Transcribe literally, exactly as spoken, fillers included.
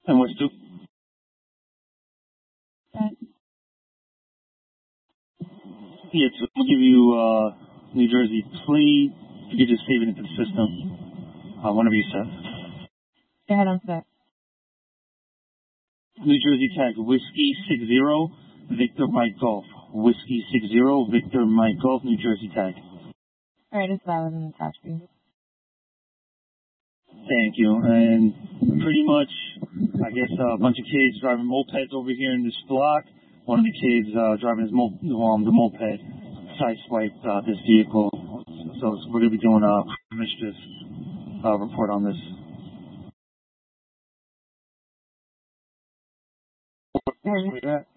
And what's two? Uh, Yeah, two. We'll give you uh, New Jersey plea. You could just save it into the system uh, whenever you set. Go ahead, I'm set. New Jersey tag, Whiskey six zero, Victor Mike Golf. Whiskey six zero, Victor Mike Golf, New Jersey tag. All right, it's valid and attached for you. Thank you. And pretty much, I guess uh, a bunch of kids driving mopeds over here in this block. One of the kids uh, driving his mo- um, the moped sideswiped uh, this vehicle. So we're going to be doing a mischief uh, report on this. All right.